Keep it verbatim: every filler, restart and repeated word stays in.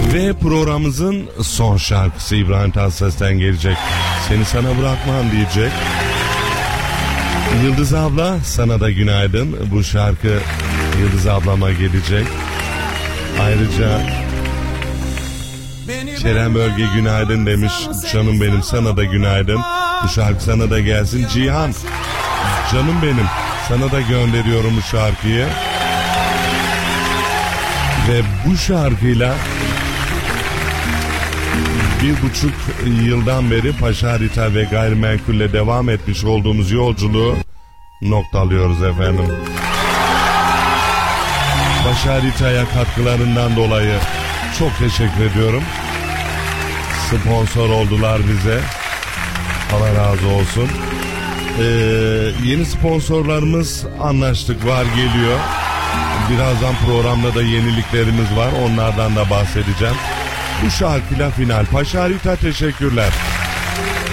Ve programımızın son şarkısı İbrahim Tatlıses'ten gelecek. Seni sana bırakmam diyecek. Yıldız abla sana da günaydın. Bu şarkı Yıldız ablama gelecek. Ayrıca Kerem Bölge günaydın demiş. Canım benim sana da günaydın. Bu şarkı sana da gelsin. Cihan canım benim sana da gönderiyorum bu şarkıyı. Ve bu şarkıyla bir buçuk yıldan beri Paşa Harita ve Gayrimenkul'le devam etmiş olduğumuz yolculuğu noktalıyoruz efendim. Paşa Harita'ya katkılarından dolayı çok teşekkür ediyorum. Sponsor oldular bize. Allah razı olsun. Ee, yeni sponsorlarımız anlaştık, var, geliyor. Birazdan programda da yeniliklerimiz var. Onlardan da bahsedeceğim. Bu şarkıyla final. Paşa Harita teşekkürler.